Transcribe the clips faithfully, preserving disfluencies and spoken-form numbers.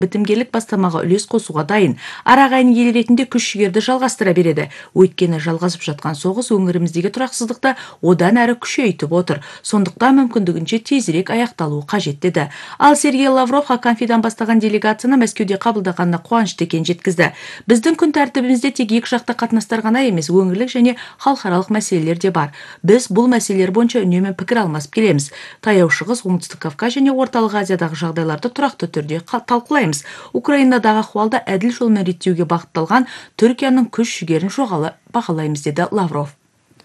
бітімгерлік бастамаға үлес қосуға дайын. Арағайын ел ретінде күш-жігерді жалғастыра береді. Өйткені жалғасып жатқан соғыс өңіріміздегі тұрақсыздықты одан әрі күшейтіп отыр. Сондықтан мүмкіндігінше тезірек аяқталуы қажет деді. Ал Сергей Лавров Хаканфидан бастаған делегацияны Мәскеуде қабылдағанына қуанышты екенін жеткізді. Біздің күн тәртібімізде тек екі жақты қатынастар ғана емес, өңірлік және халықаралық мәселелер де бар. Біз бұл мәселелер бойынша үнемі пікір алмасып келеміз. Таяу шығыс, Оңтүстік Кавказ және Орталық Азиядағы жағдайларды тұрақты түрде талқылаймыз. Украинадағы ахуалды әділ жолмен реттеуге бағытталған Түркияның күш-жігерін жоғары бағалаймыз деді Лавров.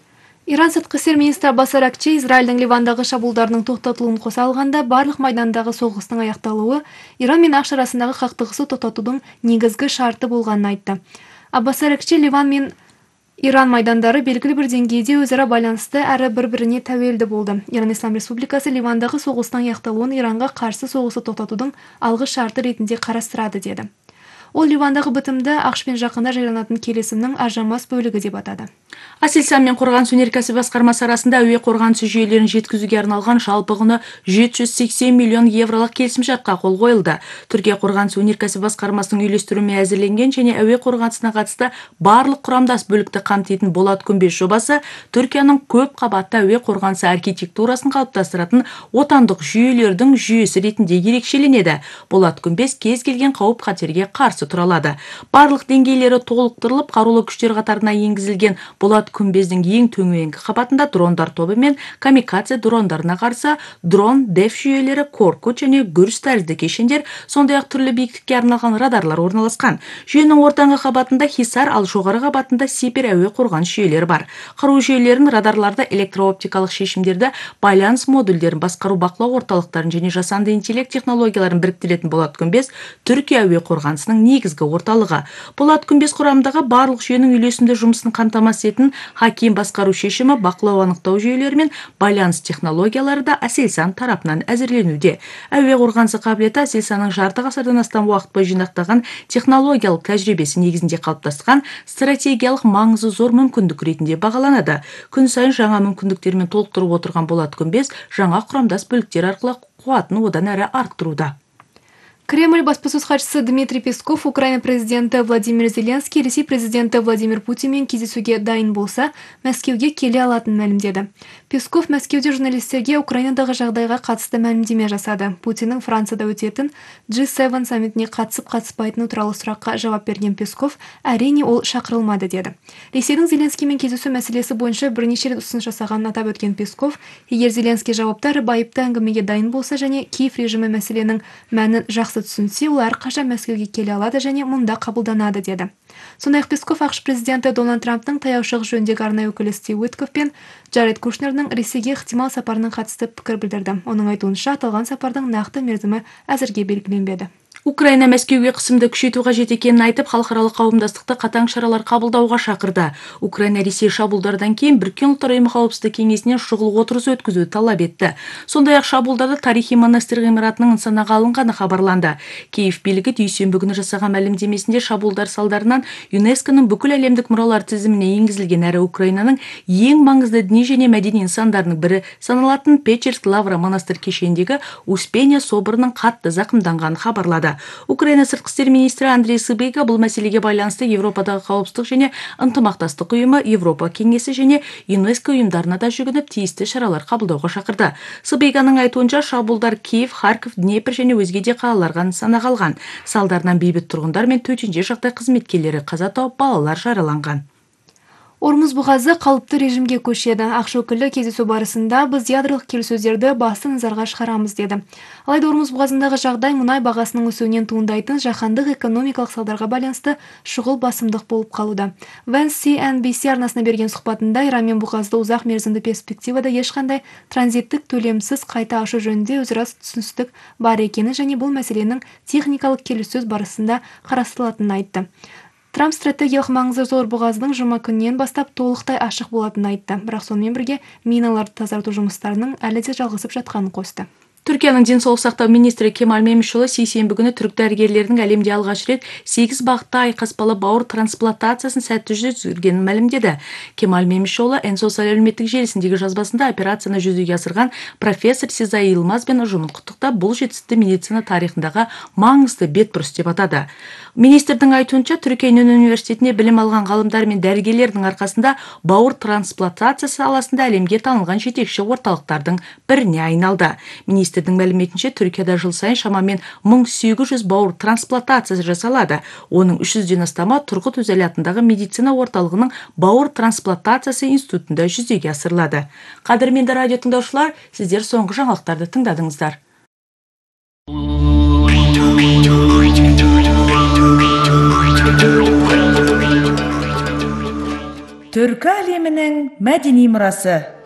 Иран сыртқы істер министрі Аббас Аракчи Израильдің Ливандағы шабуылдарының тоқтатылуын қоса алғанда барлық майдандағы соғыстың аяқталуы Иран мен ақш арасындағы қақтығысты тоқтатудың негізгі шарты болғанын айтты. Аббас Аракчи Ливан мен Иран майдандары белгілі бір деңгейде өзара байланысты әрі бір-біріне тәуелді болды. Иран Ислам Республикасы Ливандағы соғыстың аяқталуын Иранға қарсы соғысты тоқтатудың алғы шарты ретінде қарастырады деді. Ол Ливандағы бітімді ақш пен жақында жарияланатын келісімнің ажырамас бөлігі деп атады. Аселсан мен қорғаныс өнеркәсібі басқармасы арасында әуе қорғанысы жүйелерін жеткізуге арналған жалпы құны жеті жүз сексен миллион евролық келісімшартқа қол қойылды. Түркия қорғаныс өнеркәсібі басқармасының үйлестіруімен әзірленген және әуе қорғанысына қатысты барлық құрамдас бөлікті қамтитын Болат күмбез жобасы Түркияның көп қабатты әуе қорғанысы архитектурасын қалыптастыратын отандық жүйелердің жүйесі ретінде ерекшеленеді. Болат күмбез кез келген қауіп қатерге қарсы тұра алады. Барлық деңгейлері толықтырылып, қарулы күштер қатарына енгізілген Болат күмбездің ең төменгі қабатында дрондар тобы мен камикадзе дрондарына қарсы дрон, деф жүйелері, коркут және гүрс тәрізді кешендер, сондай-ақ түрлі биіктікке арналған радарлар орналасқан. Жүйенің ортаңғы қабатында Хисар, ал жоғары қабатында Сипер әуе қорғаныс жүйелері бар. Қару жүйелерін, радарларды, электрооптикалық шешімдерді, байланыс модульдерін, басқару бақылау орталықтарын және жасанды интеллект технологияларын біріктіретін Болат күмбез Түркия әуе қорғанысының негізгі орталығы. Болат күмбез құрамындағы барлық жүйенің үйлесімді жұмысын қамтамасыз етін Хаким басқару шешімі, бақылау анықтау жүйелері мен байланыс технологиялары да Аселсан тарапынан әзірленуде. Әуе қорғанысы қабілеті Аселсанның жарты ғасырдан астам уақыт бойы жинақтаған технологиялық тәжірибесі негізінде қалыптасқан стратегиялық маңызы зор мүмкіндік ретінде бағаланады. Күн сайын жаңа мүмкіндіктермен толықтырып отырған Болат күмбез жаңа құрамдас бөліктер арқылы қуатын одан әрі арттыруда. Кремль баспасөз хатшысы Дмитрий Песков Украина президенті Владимир Зеленский Ресей президенті Владимир Путинмен кездесуге дайын болса, Мәскеуге келе алатынын мәлімдеді. Песков Мәскеуде журналистерге Украинадағы жағдайға қатысты мәлімдеме жасады. Путиннің Францияда өтетін джи севен саммитіне қатысып қатыспайтыны туралы сұраққа жауап берген Песков, әрине ол шақырылмады деді. Ресейдің Зеленскиймен кездесу мәселесі бойынша бірнеше рет ұсыныс жасағанын атап өткен Песков, егер Зеленский жауаптары байыпты әңгімеге дайын болса және Киев режимі мәселенің мәнін жақсы түсінсе, ол әрқашан Мәскеуге келе алады және мұнда қабылданады деді. Сондай-ақ Песков ақш президенті Дональд Трамптың таяу шығыс жөніндегі арнайы өкілі Стив Уиткоф пен Джаред Кушнердің Ресейге ықтимал сапарының қатысты пікір білдірді. Оның айтуынша, аталған сапардың нақты мерзімі әзірге белгіленбеді. Украина Мәскеуге қысымды күшейту қажет екенін айтып, халықаралық қауымдастықты қатаң шаралар қабылдауға шақырды. Украина Ресей шабуылдардан кейін Біріккен ұлттар ұйымы қауіпсіздік кеңесіне шұғыл отырыс өткізуді талап етті. Сондай-ақ шабуылдарды тарихи монастырь ғимаратының нысанаға алынғаны хабарланды. Киев билігі дүйсенбі күні жасаған мәлімдемесінде шабуылдар салдарынан ЮНЕСКО-ның бүкіл әлемдік мұралар тізіміне енгізілген әрі Украинаның ең маңызды діни және мәдени нысандарының бірі саналатын Печерск-Лавра монастырь кешеніндегі Успения соборының қатты зақымданғанын хабарлады. Украина сыртқы істер министрі Андрей Сыбига бұл мәселеге байланысты Европадағы қауіпсіздік және ынтымақтастық ұйымы, Европа кеңесі және ЮНЕСКО ұйымдарына да жүгініп тиісті шаралар қабылдауға шақырды. Сыбиганың айтуынша шабуылдар Киев, Харьков, Днепр және өзге де қалаларға нысанаға алған. Салдарынан бейбіт тұрғындар мен төтенше жағдай қызметкерлері қаза тауып, балалар жараланған. Ормуз бұғазы қалыпты режимге көшеді. Ақш өкілі кездесу барысында біз ядролық келіссөздерді басты назарға шығарамыз деді. Алайда Ормуз бұғазындағы жағдай мұнай бағасының өсуінен туындайтын жаһандық экономикалық салдарға байланысты шұғыл басымдық болып қалуда. Вэнс си эн би си арнасына берген сұхбатында Иран мен бұғазды ұзақ мерзімді перспективада ешқандай транзиттік төлемсіз қайта ашу жөнінде өзара түсіністік бар екені және бұл мәселенің техникалық келіссөз барысында қарастырылатынын айтты. Трамп стратегиялық маңызы зор бұғаздың жұма күнінен бастап толықтай ашық болатынын айтты, бірақ сонымен бірге миналарды тазарту жұмыстарының әлі де жалғасып жатқанын қосты. Түркияның денсаулық сақтау министрі Кемал Мемишұлы сейсенбі күні түрік дәрігерлерінің әлемде алғаш рет сегіз бағытта айқаспалы бауыр трансплантациясын сәтті жүргізгенін мәлімдеді. Кемал Мемишұлы эн социал әлеуметтік желісіндегі жазбасында операцияны жүзеге асырған профессор Сезай Йылмаз бен ұжымын құттықтап, бұл жетістікті медицина тарихындағы маңызды бетбұрыс деп атады. Министрдің айтуынша, Түркия университетіне білім алған ғалымдар мен дәрігерлердің арқасында бауыр трансплантациясы саласында әлемге танылған жетекші орталықтардың біріне айналды. Министрдің мәліметінше, Түркияда жыл сайын шамамен мың сегіз жүз бауыр трансплантациясы жасалады. Оның үш жүзден астамы Тұрғыт Өзәл атындағы медицина орталығының бауыр трансплантациясы институтында жүзеге асырылады. Қадірменді радио тыңдаушылар, сіздер соңғы жаңалықтарды тыңдадыңыздар. Түркі әлемінің мәдени мұрасы.